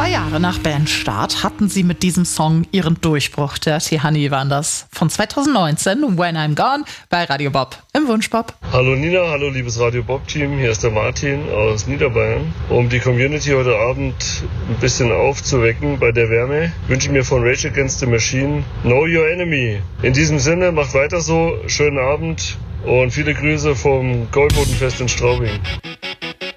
2 Jahre nach Bandstart hatten sie mit diesem Song ihren Durchbruch. Dirty Honey waren das. Von 2019, When I'm Gone, bei Radio Bob im Wunschbob. Hallo Nina, hallo liebes Radio Bob-Team, hier ist der Martin aus Niederbayern. Um die Community heute Abend ein bisschen aufzuwecken bei der Wärme, wünsche ich mir von Rage Against the Machine Know Your Enemy. In diesem Sinne, macht weiter so, schönen Abend und viele Grüße vom Goldbodenfest in Straubing.